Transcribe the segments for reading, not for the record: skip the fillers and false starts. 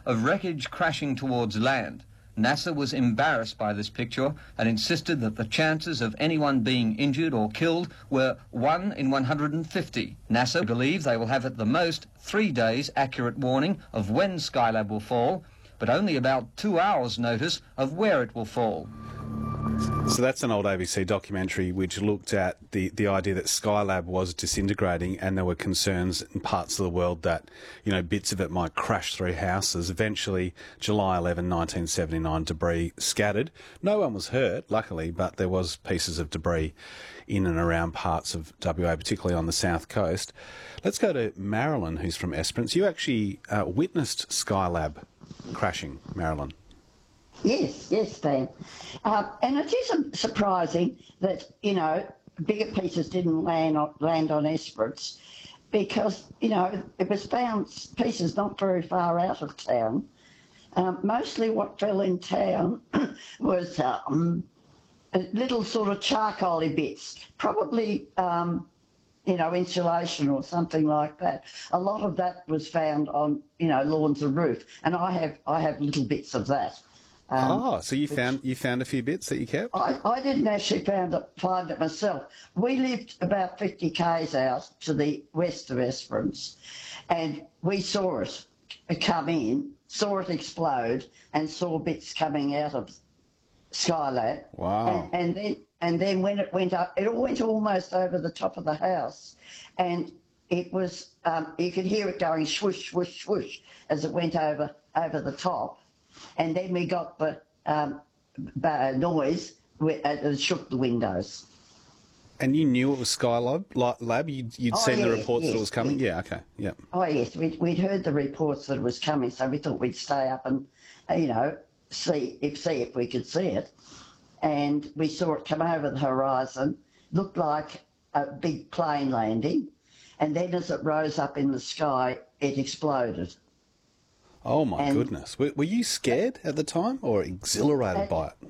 of wreckage crashing towards land. NASA was embarrassed by this picture and insisted that the chances of anyone being injured or killed were 1 in 150. NASA believe they will have at the most 3 days accurate warning of when Skylab will fall, but only about 2 hours notice of where it will fall. So that's an old ABC documentary which looked at the idea that Skylab was disintegrating, and there were concerns in parts of the world that, you know, bits of it might crash through houses. Eventually, July 11, 1979, debris scattered. No one was hurt, luckily, but there was pieces of debris in and around parts of WA, particularly on the south coast. Let's go to Marilyn, who's from Esperance. You actually witnessed Skylab crashing, Marilyn. Yes, Dan. And it is surprising that, you know, bigger pieces didn't land on Esperance, because, you know, it was found pieces not very far out of town. Mostly what fell in town was little sort of charcoaly bits, probably, you know, insulation or something like that. A lot of that was found on, you know, lawns and roof, and I have little bits of that. So you found a few bits that you kept? I didn't actually find it myself. We lived about 50 k's out to the west of Esperance, and we saw it come in, saw it explode, and saw bits coming out of Skylab. Wow! And then when it went up, it all went almost over the top of the house, and it was you could hear it going swoosh, swoosh, swoosh as it went over the top. And then we got the noise that shook the windows. And you knew it was Skylab? You'd seen the reports that it was coming? Yes. Yeah, okay, yeah. Oh, yes, we'd heard the reports that it was coming, so we thought we'd stay up and, you know, see if we could see it. And we saw it come over the horizon, looked like a big plane landing, and then as it rose up in the sky, it exploded. Oh, my goodness. Were you scared at the time or exhilarated by it?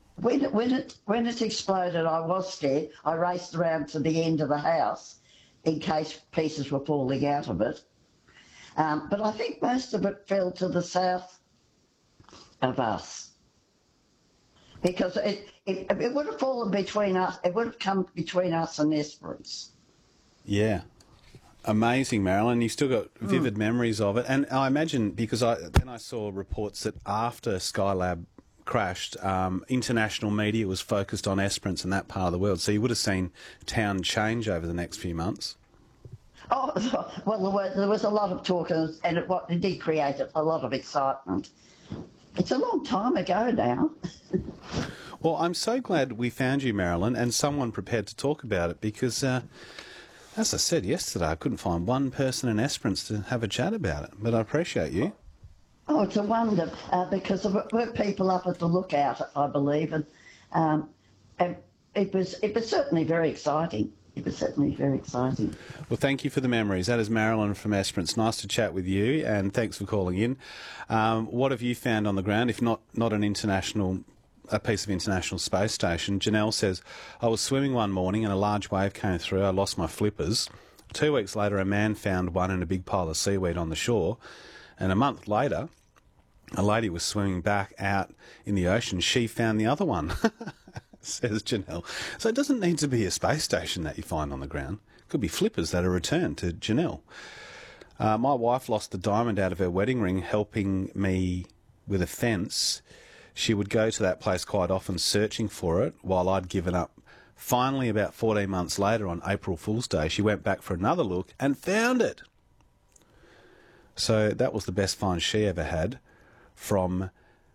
When it exploded, I was scared. I raced around to the end of the house in case pieces were falling out of it. But I think most of it fell to the south of us, because it would have fallen between us. It would have come between us and Esperance. Yeah. Amazing, Marilyn. You've still got vivid memories of it. And I imagine, because then I saw reports that after Skylab crashed, international media was focused on Esperance and that part of the world. So you would have seen town change over the next few months. Oh, well, there was a lot of talk, and it did create a lot of excitement. It's a long time ago now. Well, I'm so glad we found you, Marilyn, and someone prepared to talk about it, because as I said yesterday, I couldn't find one person in Esperance to have a chat about it, but I appreciate you. Oh, it's a wonder, because there were people up at the lookout, I believe, and it was certainly very exciting. It was certainly very exciting. Well, thank you for the memories. That is Marilyn from Esperance. Nice to chat with you, and thanks for calling in. What have you found on the ground, if not a piece of International Space Station? Janelle says, I was swimming one morning and a large wave came through. I lost my flippers. 2 weeks later, a man found one in a big pile of seaweed on the shore. And a month later, a lady was swimming back out in the ocean. She found the other one, says Janelle. So it doesn't need to be a space station that you find on the ground. It could be flippers that are returned to Janelle. My wife lost the diamond out of her wedding ring helping me with a fence. She would go to that place quite often searching for it while I'd given up. Finally, about 14 months later, on April Fool's Day, she went back for another look and found it. So that was the best find she ever had from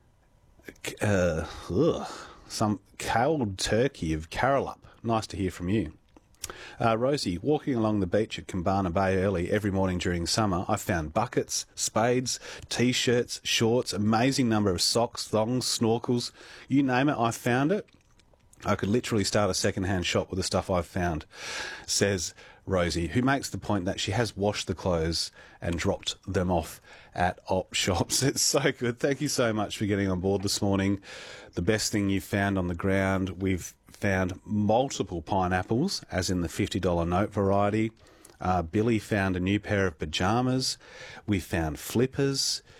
some cold turkey of Carolup. Nice to hear from you. Rosie, walking along the beach at Kambana Bay early every morning during summer, I found buckets, spades, T-shirts, shorts, amazing number of socks, thongs, snorkels. You name it, I found it. I could literally start a second-hand shop with the stuff I've found, says Rosie, who makes the point that she has washed the clothes and dropped them off at op shops. It's so good. Thank you so much for getting on board this morning. The best thing you've found on the ground, we've found multiple pineapples, as in the $50 note variety. Billy found a new pair of pyjamas. We found flippers.